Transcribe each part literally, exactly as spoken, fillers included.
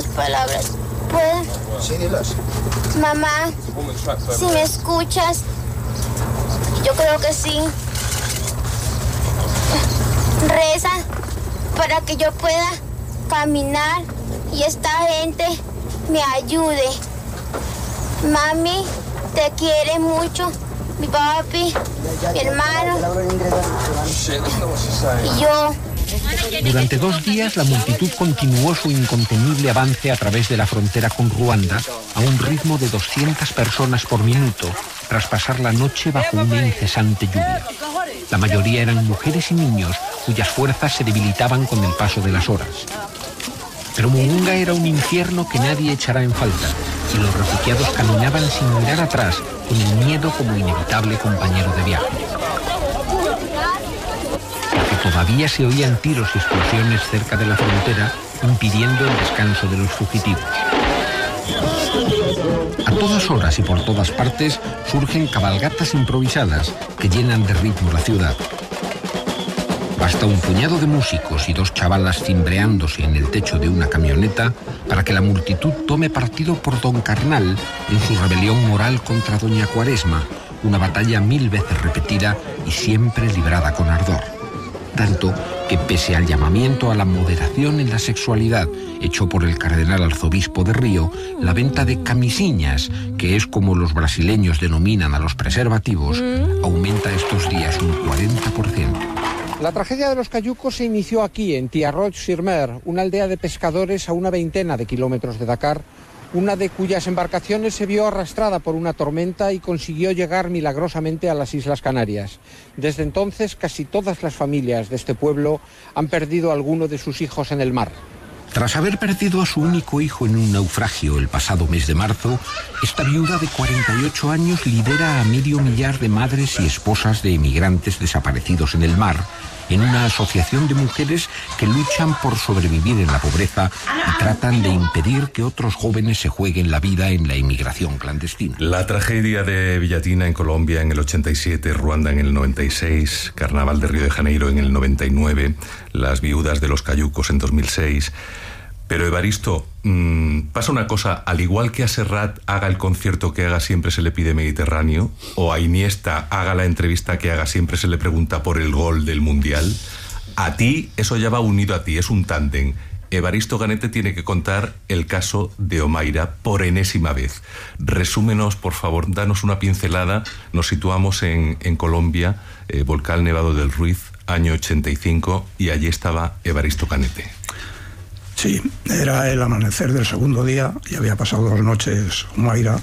unas palabras. ¿Puedo? Sí, dilas. Mamá, si me escuchas, yo creo que sí. Reza para que yo pueda caminar y esta gente me ayude. Mami, te quiere mucho. Mi papi, mi hermano y yo. Durante dos días la multitud continuó su incontenible avance a través de la frontera con Ruanda a un ritmo de doscientas personas por minuto, tras pasar la noche bajo una incesante lluvia. La mayoría eran mujeres y niños cuyas fuerzas se debilitaban con el paso de las horas. Pero Mugunga era un infierno que nadie echará en falta, y los refugiados caminaban sin mirar atrás, con el miedo como inevitable compañero de viaje. Porque todavía se oían tiros y explosiones cerca de la frontera, impidiendo el descanso de los fugitivos. A todas horas y por todas partes surgen cabalgatas improvisadas que llenan de ritmo la ciudad. Basta un puñado de músicos y dos chavalas cimbreándose en el techo de una camioneta para que la multitud tome partido por Don Carnal en su rebelión moral contra Doña Cuaresma, una batalla mil veces repetida y siempre librada con ardor. Tanto que, pese al llamamiento a la moderación en la sexualidad hecho por el cardenal arzobispo de Río, la venta de camisiñas, que es como los brasileños denominan a los preservativos, aumenta estos días un cuarenta por ciento. La tragedia de los cayucos se inició aquí, en Tiarroch-sur-Mer, una aldea de pescadores a una veintena de kilómetros de Dakar, una de cuyas embarcaciones se vio arrastrada por una tormenta y consiguió llegar milagrosamente a las Islas Canarias. Desde entonces, casi todas las familias de este pueblo han perdido a alguno de sus hijos en el mar. Tras haber perdido a su único hijo en un naufragio el pasado mes de marzo, esta viuda de cuarenta y ocho años lidera a medio millar de madres y esposas de emigrantes desaparecidos en el mar, en una asociación de mujeres que luchan por sobrevivir en la pobreza y tratan de impedir que otros jóvenes se jueguen la vida en la inmigración clandestina. La tragedia de Villatina en Colombia en el ochenta y siete, Ruanda en el noventa y seis, Carnaval de Río de Janeiro en el noventa y nueve, las viudas de los cayucos en dos mil seis... Pero Evaristo, mmm, pasa una cosa, al igual que a Serrat haga el concierto que haga siempre se le pide Mediterráneo, o a Iniesta haga la entrevista que haga siempre se le pregunta por el gol del Mundial, a ti eso ya va unido a ti, es un tándem. Evaristo Ganete tiene que contar el caso de Omaira por enésima vez. Resúmenos, por favor, danos una pincelada. Nos situamos en, en Colombia, eh, Volcán Nevado del Ruiz, año ochenta y cinco, y allí estaba Evaristo Ganete. Sí, era el amanecer del segundo día y había pasado dos noches Omaira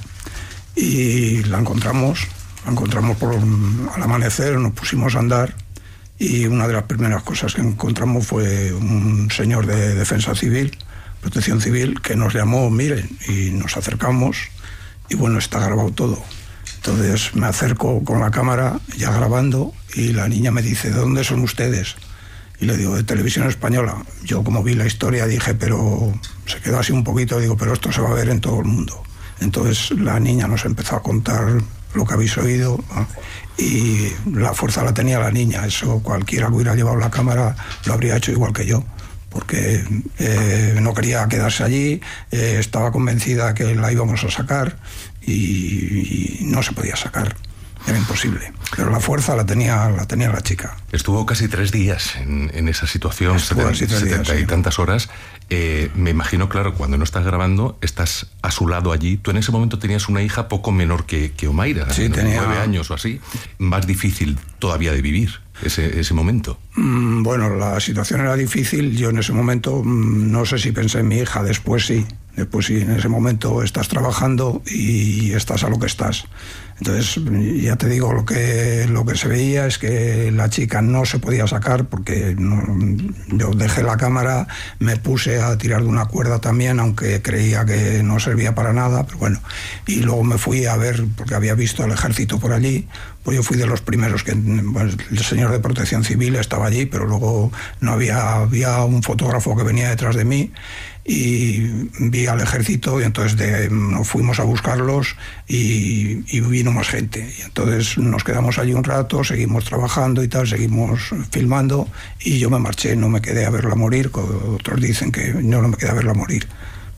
y la encontramos, la encontramos por, al amanecer, nos pusimos a andar y una de las primeras cosas que encontramos fue un señor de Defensa Civil, Protección Civil, que nos llamó, miren, y nos acercamos y bueno, está grabado todo. Entonces me acerco con la cámara ya grabando y la niña me dice, ¿de dónde son ustedes? Y le digo, de Televisión Española. Yo, como vi la historia, dije, pero se quedó así un poquito, digo, pero esto se va a ver en todo el mundo. Entonces la niña nos empezó a contar lo que habéis oído, ¿no? Y la fuerza la tenía la niña. Eso cualquiera que hubiera llevado la cámara lo habría hecho igual que yo, porque eh, no quería quedarse allí, eh, estaba convencida que la íbamos a sacar y, y no se podía sacar. Era imposible, pero la fuerza la tenía la tenía la chica. Estuvo casi tres días en, en esa situación, setenta, setenta días, y sí. tantas horas. Eh, me imagino, claro, cuando no estás grabando, estás a su lado allí. Tú en ese momento tenías una hija poco menor que, que Omaira, sí, tenía nueve años o así. Más difícil todavía de vivir ese, ese momento. Mm, bueno, la situación era difícil. Yo en ese momento mm, no sé si pensé en mi hija, después sí. Después sí, en ese momento estás trabajando y estás a lo que estás. Entonces, ya te digo, lo que, lo que se veía es que la chica no se podía sacar porque no, yo dejé la cámara, me puse a tirar de una cuerda también, aunque creía que no servía para nada, pero bueno. Y luego me fui a ver, porque había visto al ejército por allí, pues yo fui de los primeros que... Pues, el señor de Protección Civil estaba allí, pero luego no había, había un fotógrafo que venía detrás de mí, y vi al ejército y entonces de, nos fuimos a buscarlos y, y vino más gente. Y entonces nos quedamos allí un rato, seguimos trabajando y tal, seguimos filmando y yo me marché, no me quedé a verla morir. Otros dicen que yo no me quedé a verla morir.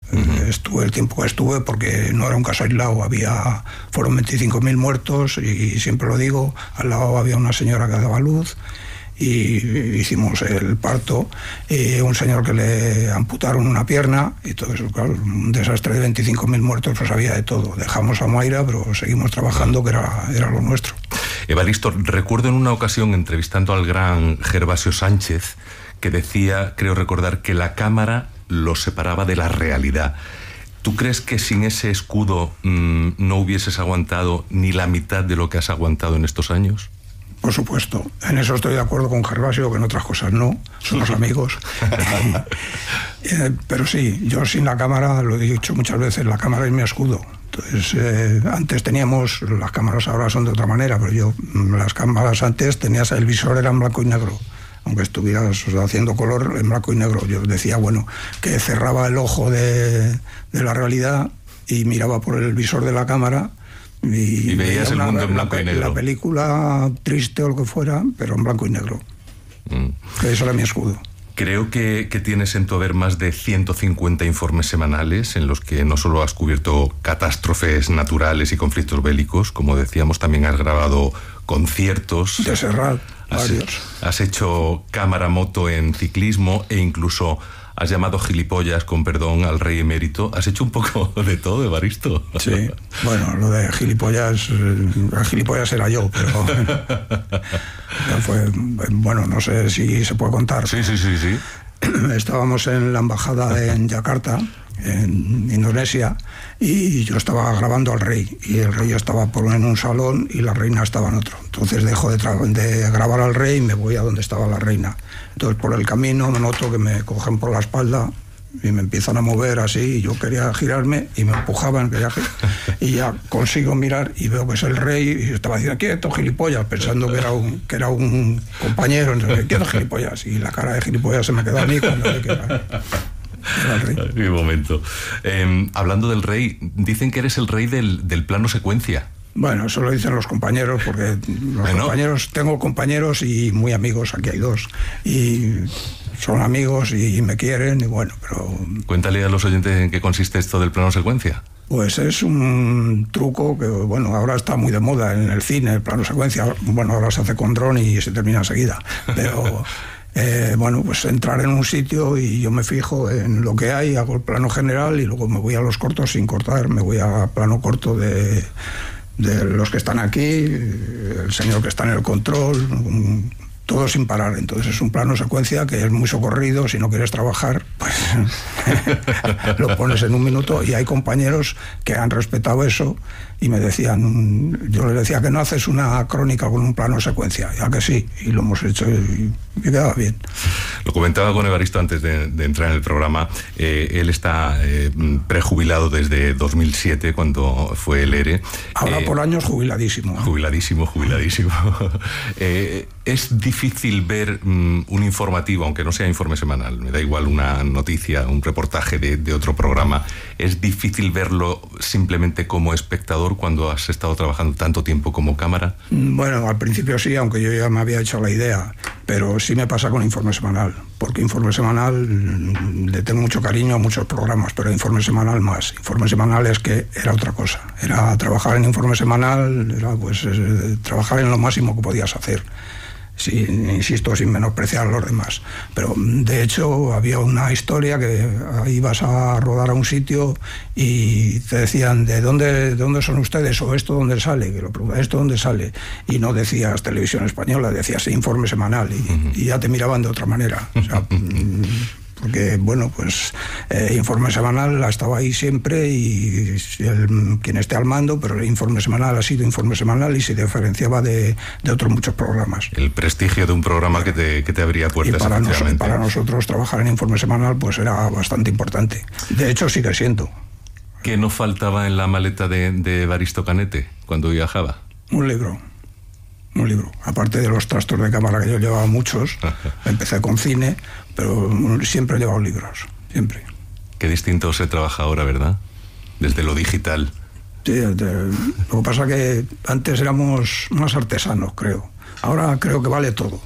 estuve el tiempo que estuve, porque no era un caso aislado, había, fueron veinticinco mil muertos, y siempre lo digo, al lado había una señora que daba luz, y hicimos el parto, y un señor que le amputaron una pierna, y todo eso, claro, un desastre de veinticinco mil muertos, pues había de todo. Dejamos a Moaira, pero seguimos trabajando, que era, era lo nuestro. Evaristo, recuerdo en una ocasión entrevistando al gran Gervasio Sánchez, que decía, creo recordar, que la cámara lo separaba de la realidad. ¿Tú crees que sin ese escudo mmm, no hubieses aguantado ni la mitad de lo que has aguantado en estos años? Por supuesto, en eso estoy de acuerdo con Gervasio, que en otras cosas no, somos amigos. eh, pero sí, yo sin la cámara, lo he dicho muchas veces, la cámara es mi escudo. Entonces, eh, antes teníamos, las cámaras ahora son de otra manera, pero yo, las cámaras antes tenías, el visor era en blanco y negro, aunque estuvieras, o sea, haciendo color en blanco y negro. Yo decía, bueno, que cerraba el ojo de, de la realidad y miraba por el visor de la cámara. Y, y veías una, el mundo en blanco la, y negro. La película triste o lo que fuera, pero en blanco y negro. Mm. Que eso era mi escudo. Creo que, que tienes en tu haber más de ciento cincuenta informes semanales en los que no solo has cubierto catástrofes naturales y conflictos bélicos, como decíamos, también has grabado conciertos. De Serrat, has, varios. Has hecho cámara moto en ciclismo e incluso has llamado gilipollas, con perdón, al rey emérito. Has hecho un poco de todo, Evaristo. Sí, bueno, lo de gilipollas, el gilipollas era yo, pero fue, bueno, no sé si se puede contar. Sí, sí, sí, sí. Estábamos en la embajada en Yakarta, en Indonesia, y yo estaba grabando al rey, y el rey estaba por en un salón y la reina estaba en otro. Entonces dejo de, de grabar al rey y me voy a donde estaba la reina. Entonces por el camino me noto que me cogen por la espalda y me empiezan a mover así, y yo quería girarme y me empujaban, quería, y ya consigo mirar y veo que es el rey, y estaba diciendo, quieto, gilipollas, pensando que era un, que era un compañero. Entonces, quieto, gilipollas, y la cara de gilipollas se me quedó a mí cuando vi que era, era el rey. Qué momento. Eh, hablando del rey, dicen que eres el rey del, del plano secuencia. Bueno, eso lo dicen los compañeros, porque los bueno. compañeros, tengo compañeros y muy amigos, aquí hay dos, y son amigos y me quieren, y bueno, pero... Cuéntale a los oyentes en qué consiste esto del plano secuencia. Pues es un truco que, bueno, ahora está muy de moda en el cine, el plano secuencia. Bueno, ahora se hace con dron y se termina enseguida, pero... Eh, bueno, pues entrar en un sitio y yo me fijo en lo que hay, hago el plano general y luego me voy a los cortos sin cortar, me voy a plano corto de... de los que están aquí, el señor que está en el control, todo sin parar. Entonces es un plano secuencia que es muy socorrido. Si no quieres trabajar, pues lo pones en un minuto. Y hay compañeros que han respetado eso y me decían, yo les decía que no haces una crónica con un plano secuencia, ya que sí, y lo hemos hecho y me quedaba bien. Lo comentaba con Evaristo antes de, de entrar en el programa. Eh, él está eh, prejubilado desde dos mil siete, cuando fue el ERE. Ahora eh, por años jubiladísimo. Jubiladísimo, jubiladísimo. eh, es difícil ver um, un informativo, aunque no sea informe semanal, me da igual una noticia, un reportaje de, de otro programa, es difícil verlo simplemente como espectador cuando has estado trabajando tanto tiempo como cámara. Bueno, al principio sí, aunque yo ya me había hecho la idea, pero sí me pasa con informe semanal, porque informe semanal le tengo mucho cariño a muchos programas, pero informe semanal más. Informe semanal es que era otra cosa, era trabajar en informe semanal, era pues eh, trabajar en lo máximo que podías hacer. Sí, insisto, sin menospreciar a los demás. Pero de hecho había una historia que ibas a rodar a un sitio y te decían, ¿de dónde, de dónde son ustedes? ¿O esto dónde sale? Que lo preguntas, ¿esto dónde sale? Y no decías Televisión Española, decías Informe Semanal, y, uh-huh. y ya te miraban de otra manera. O sea, porque, bueno, pues eh, Informe Semanal ha estado ahí siempre y el, quien esté al mando, pero el Informe Semanal ha sido Informe Semanal y se diferenciaba de, de otros muchos programas. El prestigio de un programa que te, que te abría puertas. Y para, nos, para nosotros trabajar en Informe Semanal pues era bastante importante. De hecho sigue siendo. ¿Qué no faltaba en la maleta de, de Evaristo Canete cuando viajaba? Un libro. Un libro, aparte de los trastos de cámara que yo llevaba muchos. Empecé con cine, pero siempre he llevado libros, siempre. Qué distinto se trabaja ahora, ¿verdad? Desde lo digital. Sí, de, lo que pasa que antes éramos más artesanos, creo. Ahora creo que vale todo.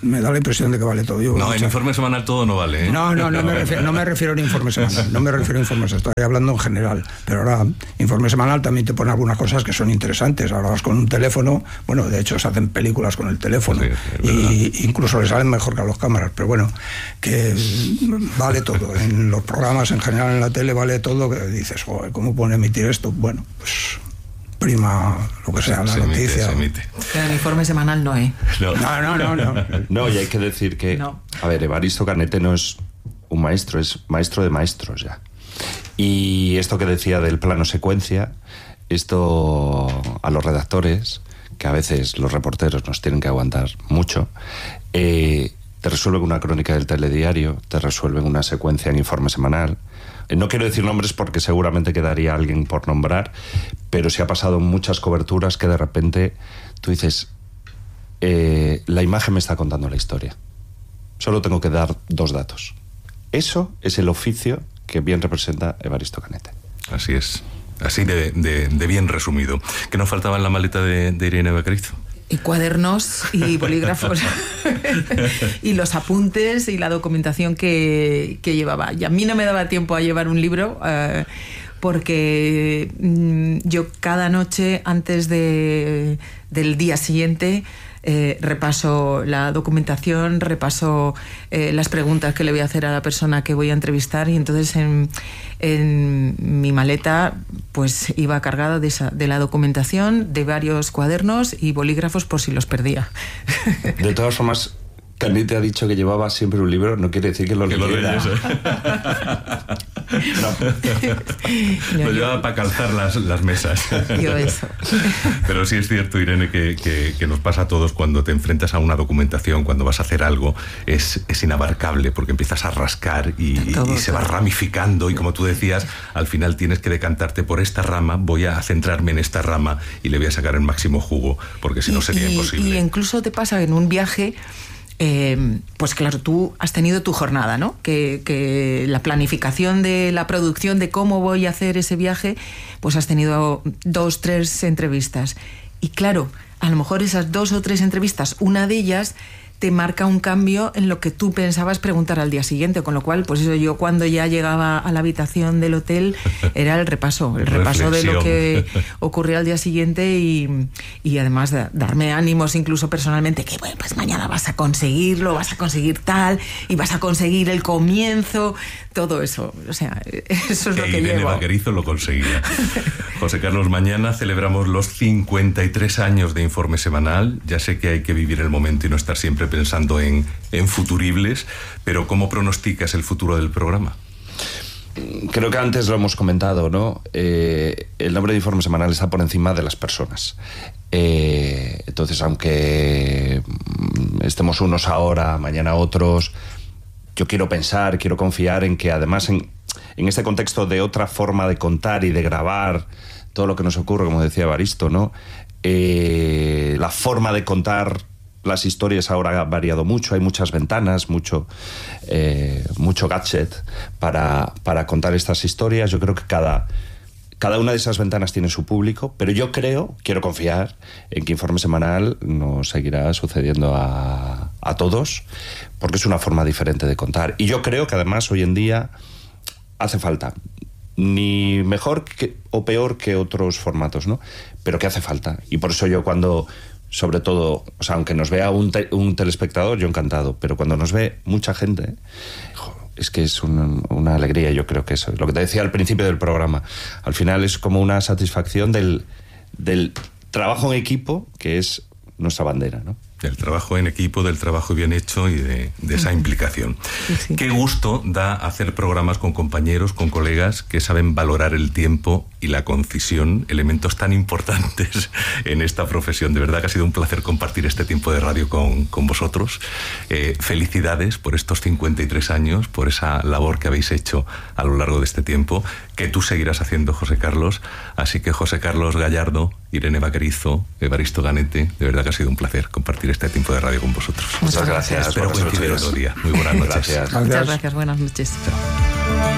me da la impresión de que vale todo. Yo, no, mucha... en informe semanal todo no vale, ¿eh? No, no, no me refiero, no me refiero a un informe semanal, no me refiero a informe semanal, estoy hablando en general. Pero ahora, informe semanal también te pone algunas cosas que son interesantes. Ahora vas con un teléfono, bueno, de hecho se hacen películas con el teléfono, sí, y incluso le salen mejor que a las cámaras, pero bueno, que vale todo. En los programas en general, en la tele, vale todo, que dices, joder, ¿cómo pueden emitir esto? Bueno, pues... prima lo que sea, la se noticia. Emite, se emite. Pero el informe semanal no, ¿eh? No, no, no. No, no. No, y hay que decir que, no. A ver, Evaristo Canete no es un maestro, es maestro de maestros ya. Y esto que decía del plano secuencia, esto a los redactores, que a veces los reporteros nos tienen que aguantar mucho, eh, te resuelven una crónica del telediario, te resuelven una secuencia en informe semanal. No quiero decir nombres porque seguramente quedaría alguien por nombrar, pero sí ha pasado en muchas coberturas que de repente tú dices, eh, la imagen me está contando la historia. Solo tengo que dar dos datos. Eso es el oficio que bien representa Evaristo Canete. Así es, así de, de, de bien resumido. ¿Qué nos faltaba en la maleta de, de Irene Vaquerizo? Y cuadernos y bolígrafos y los apuntes y la documentación que, que llevaba. Y a mí no me daba tiempo a llevar un libro uh, porque mm, yo cada noche antes de, del día siguiente eh, repaso la documentación, repaso eh, las preguntas que le voy a hacer a la persona que voy a entrevistar, y entonces en, en mi maleta pues iba cargada de, esa, de la documentación, de varios cuadernos y bolígrafos por si los perdía. De todas formas, Canete ha dicho que llevaba siempre un libro, no quiere decir que lo leyera. No, lo llevaba para calzar las, las mesas. Yo eso. Pero sí es cierto, Irene, que, que, que nos pasa a todos cuando te enfrentas a una documentación, cuando vas a hacer algo, es, es inabarcable, porque empiezas a rascar y, todo, y se va ramificando, y como tú decías, al final tienes que decantarte por esta rama, voy a centrarme en esta rama y le voy a sacar el máximo jugo, porque si no sería y, imposible. Y incluso te pasa en un viaje... Eh, pues claro, tú has tenido tu jornada, ¿no? Que, que la planificación de la producción de cómo voy a hacer ese viaje, pues has tenido dos, tres entrevistas. Y claro, a lo mejor esas dos o tres entrevistas, una de ellas te marca un cambio en lo que tú pensabas preguntar al día siguiente, con lo cual, pues eso, yo cuando ya llegaba a la habitación del hotel era el repaso, el repaso de lo que ocurría al día siguiente, y, y además de darme ánimos incluso personalmente, que bueno, pues mañana vas a conseguirlo, vas a conseguir tal, y vas a conseguir el comienzo, todo eso, o sea, eso es lo que llevo. Irene Vaquerizo lo conseguía. José Carlos, mañana celebramos los cincuenta y tres años de Informe Semanal. Ya sé que hay que vivir el momento y no estar siempre pensando en, en futuribles, pero ¿cómo pronosticas el futuro del programa? Creo que antes lo hemos comentado, ¿no? Eh, el nombre de Informe Semanal está por encima de las personas. Eh, entonces, aunque estemos unos ahora, mañana otros, yo quiero pensar, quiero confiar en que además en, en este contexto de otra forma de contar y de grabar todo lo que nos ocurre, como decía Evaristo, ¿no? Eh, la forma de contar las historias ahora ha variado mucho, hay muchas ventanas, mucho, eh, mucho gadget para, para contar estas historias. Yo creo que cada, cada una de esas ventanas tiene su público, pero yo creo, quiero confiar en que Informe Semanal nos seguirá sucediendo a, a todos, porque es una forma diferente de contar. Y yo creo que además hoy en día hace falta, ni mejor que, o peor que otros formatos, ¿no? Pero que hace falta. Y por eso yo cuando... sobre todo, o sea, aunque nos vea un, te, un telespectador, yo encantado, pero cuando nos ve mucha gente, es que es un, una alegría. Yo creo que eso, lo que te decía al principio del programa, al final es como una satisfacción del, del trabajo en equipo, que es nuestra bandera, ¿no? Del trabajo en equipo, del trabajo bien hecho y de, de esa implicación. Sí, sí. Qué gusto da hacer programas con compañeros, con colegas que saben valorar el tiempo y la concisión, elementos tan importantes en esta profesión. De verdad que ha sido un placer compartir este tiempo de radio con, con vosotros. Eh, felicidades por estos cincuenta y tres años, por esa labor que habéis hecho a lo largo de este tiempo, que tú seguirás haciendo, José Carlos. Así que José Carlos Gallardo, Irene Vaquerizo, Evaristo Canete, de verdad que ha sido un placer compartir este tiempo de radio con vosotros. Muchas gracias. Espero coincidir otro día. Muy buenas noches. Gracias. Muchas gracias, buenas noches. Chao.